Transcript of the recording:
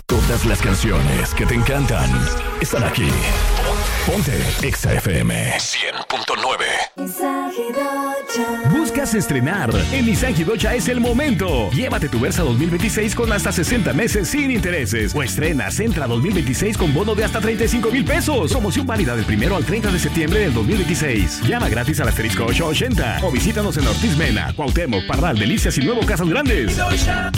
Todas las canciones que te encantan están aquí. Ponte Exa FM 100.9. ¿Buscas estrenar? En Nissan Gidocha es el momento. Llévate tu Versa 2026 con hasta 60 meses sin intereses. O estrena Sentra 2026 con bono de hasta 35,000 pesos. Promoción válida del 1 al 30 de septiembre del 2026. Llama gratis al asterisco 880 o visítanos en Ortiz Mena, Cuauhtémoc, Parral, Delicias y Nuevo Casas Grandes.